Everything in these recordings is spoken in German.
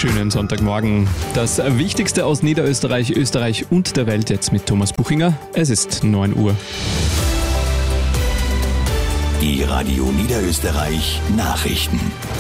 Schönen Sonntagmorgen. Das Wichtigste aus Niederösterreich, Österreich und der Welt jetzt mit Thomas Buchinger. Es ist 9 Uhr. Die Radio Niederösterreich Nachrichten.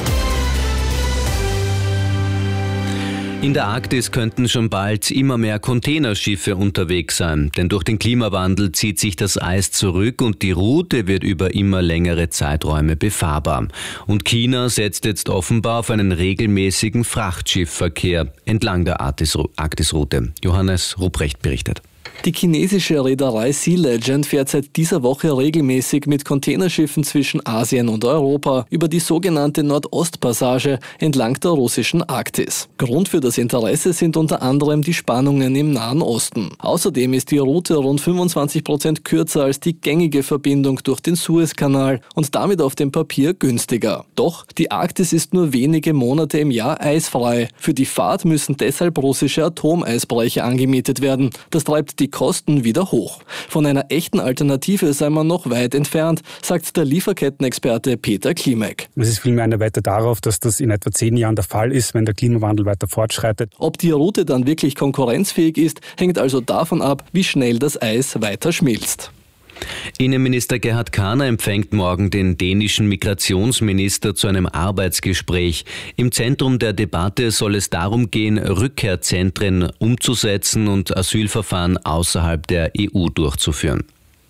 In der Arktis könnten schon bald immer mehr Containerschiffe unterwegs sein, denn durch den Klimawandel zieht sich das Eis zurück und die Route wird über immer längere Zeiträume befahrbar. Und China setzt jetzt offenbar auf einen regelmäßigen Frachtschiffverkehr entlang der Arktisroute. Johannes Ruprecht berichtet. Die chinesische Reederei Sea Legend fährt seit dieser Woche regelmäßig mit Containerschiffen zwischen Asien und Europa über die sogenannte Nordostpassage entlang der russischen Arktis. Grund für das Interesse sind unter anderem die Spannungen im Nahen Osten. Außerdem ist die Route rund 25% kürzer als die gängige Verbindung durch den Suezkanal und damit auf dem Papier günstiger. Doch die Arktis ist nur wenige Monate im Jahr eisfrei. Für die Fahrt müssen deshalb russische Atomeisbrecher angemietet werden. Das treibt die Kosten wieder hoch. Von einer echten Alternative sei man noch weit entfernt, sagt der Lieferkettenexperte Peter Klimek. Es ist vielmehr eine Wette darauf, dass das in etwa 10 Jahren der Fall ist, wenn der Klimawandel weiter fortschreitet. Ob die Route dann wirklich konkurrenzfähig ist, hängt also davon ab, wie schnell das Eis weiter schmilzt. Innenminister Gerhard Kahner empfängt morgen den dänischen Migrationsminister zu einem Arbeitsgespräch. Im Zentrum der Debatte soll es darum gehen, Rückkehrzentren umzusetzen und Asylverfahren außerhalb der EU durchzuführen.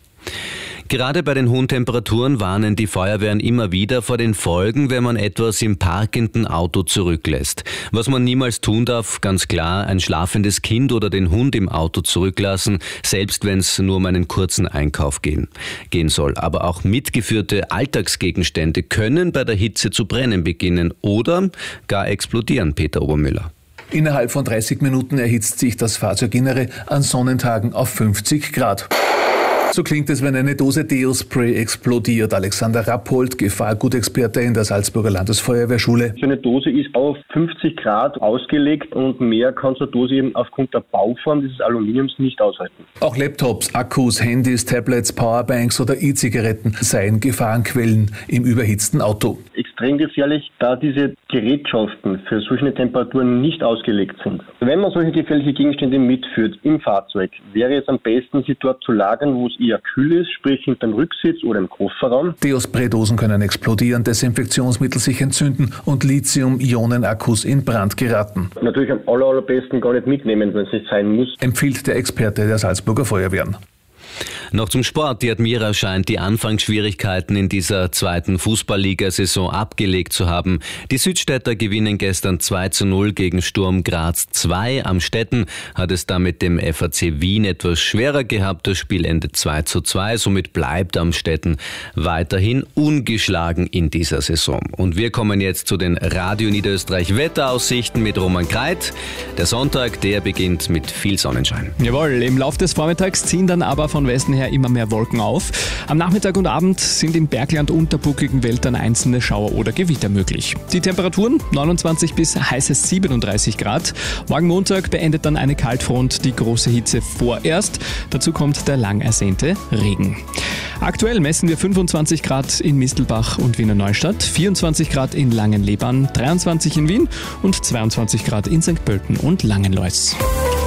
Gerade bei den hohen Temperaturen warnen die Feuerwehren immer wieder vor den Folgen, wenn man etwas im parkenden Auto zurücklässt. Was man niemals tun darf, ganz klar, ein schlafendes Kind oder den Hund im Auto zurücklassen, selbst wenn es nur um einen kurzen Einkauf gehen soll. Aber auch mitgeführte Alltagsgegenstände können bei der Hitze zu brennen beginnen oder gar explodieren, Peter Obermüller. Innerhalb von 30 Minuten erhitzt sich das Fahrzeuginnere an Sonnentagen auf 50 Grad. So klingt es, wenn eine Dose Deo-Spray explodiert. Alexander Rappold, Gefahrgutexperte in der Salzburger Landesfeuerwehrschule. So eine Dose ist auf 50 Grad ausgelegt und mehr kann so eine Dose eben aufgrund der Bauform dieses Aluminiums nicht aushalten. Auch Laptops, Akkus, Handys, Tablets, Powerbanks oder E-Zigaretten seien Gefahrenquellen im überhitzten Auto. Extrem gefährlich, da diese Gerätschaften für solche Temperaturen nicht ausgelegt sind. Wenn man solche gefährliche Gegenstände mitführt im Fahrzeug, wäre es am besten, sie dort zu lagern, wo es eher kühl ist, sprich hinterm Rücksitz oder im Kofferraum. Deo-Spray-Dosen können explodieren, Desinfektionsmittel sich entzünden und Lithium-Ionen-Akkus in Brand geraten. Natürlich am allerbesten gar nicht mitnehmen, wenn es nicht sein muss, empfiehlt der Experte der Salzburger Feuerwehren. Noch zum Sport. Die Admira scheint die Anfangsschwierigkeiten in dieser zweiten Fußballligasaison abgelegt zu haben. Die Südstädter gewinnen gestern 2:0 gegen Sturm Graz 2. Am Stetten hat es damit dem FAC Wien etwas schwerer gehabt. Das Spiel endet 2:2. Somit bleibt Amstetten weiterhin ungeschlagen in dieser Saison. Und wir kommen jetzt zu den Radio Niederösterreich Wetteraussichten mit Roman Kreit. Der Sonntag, der beginnt mit viel Sonnenschein. Jawohl, im Laufe des Vormittags ziehen dann aber von Westen her immer mehr Wolken auf. Am Nachmittag und Abend sind im Bergland unterbuckligen Wäldern einzelne Schauer oder Gewitter möglich. Die Temperaturen 29 bis heiße 37 Grad. Morgen Montag beendet dann eine Kaltfront die große Hitze vorerst. Dazu kommt der lang ersehnte Regen. Aktuell messen wir 25 Grad in Mistelbach und Wiener Neustadt, 24 Grad in Langenleban, 23 in Wien und 22 Grad in St. Pölten und Langenlois.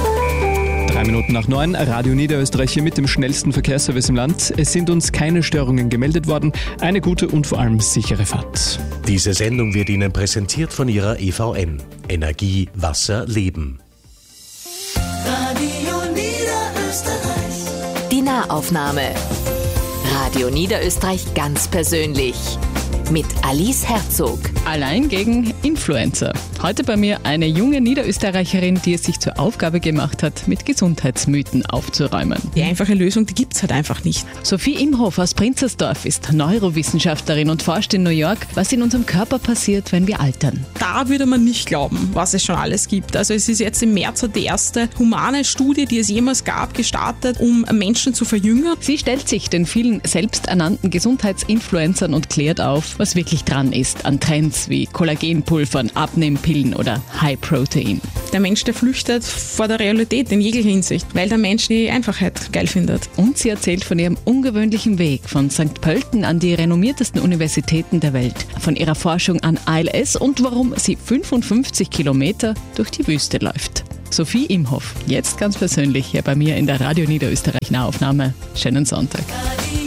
3 Minuten nach 9, Radio Niederösterreich hier mit dem schnellsten Verkehrsservice im Land. Es sind uns keine Störungen gemeldet worden. Eine gute und vor allem sichere Fahrt. Diese Sendung wird Ihnen präsentiert von Ihrer EVN. Energie, Wasser, Leben. Radio Niederösterreich. Die Nahaufnahme. Radio Niederösterreich ganz persönlich. Mit Alice Herzog. Allein gegen Influencer. Heute bei mir eine junge Niederösterreicherin, die es sich zur Aufgabe gemacht hat, mit Gesundheitsmythen aufzuräumen. Die einfache Lösung, die gibt es halt einfach nicht. Sophie Imhoff aus Prinzersdorf ist Neurowissenschaftlerin und forscht in New York, was in unserem Körper passiert, wenn wir altern. Da würde man nicht glauben, was es schon alles gibt. Also es ist jetzt im März die erste humane Studie, die es jemals gab, gestartet, um Menschen zu verjüngern. Sie stellt sich den vielen selbsternannten Gesundheitsinfluencern und klärt auf, was wirklich dran ist an Trends Trends wie Kollagenpulvern, Abnehmpillen oder High Protein. Der Mensch, der flüchtet vor der Realität in jeglicher Hinsicht, weil der Mensch die Einfachheit geil findet. Und sie erzählt von ihrem ungewöhnlichen Weg von St. Pölten an die renommiertesten Universitäten der Welt, von ihrer Forschung an ALS und warum sie 55 Kilometer durch die Wüste läuft. Sophie Imhoff, jetzt ganz persönlich hier bei mir in der Radio Niederösterreich Nahaufnahme. Schönen Sonntag.